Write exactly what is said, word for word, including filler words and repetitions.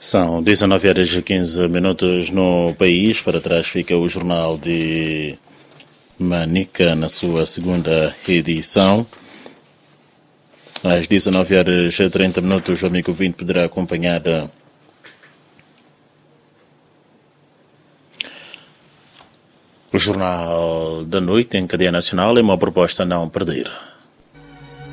São dezenove horas e quinze minutos no país. Para trás fica o jornal de Manica na sua segunda edição. Às dezenove horas e trinta minutos, o amigo ouvinte poderá acompanhar o Jornal da Noite em cadeia nacional. É uma proposta a não perder.